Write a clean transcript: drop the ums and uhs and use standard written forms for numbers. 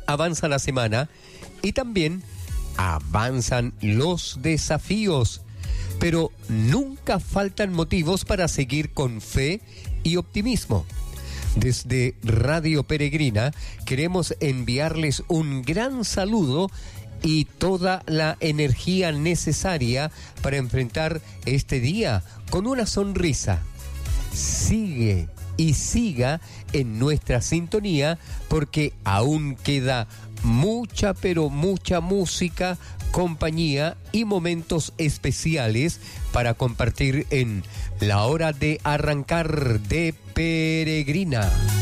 avanza la semana y también avanzan los desafíos, pero nunca faltan motivos para seguir con fe y optimismo. Desde Radio Peregrina queremos enviarles un gran saludo y toda la energía necesaria para enfrentar este día con una sonrisa. Sigue y siga en nuestra sintonía porque aún queda mucha, pero mucha música, compañía y momentos especiales para compartir en la hora de arrancar de Peregrina.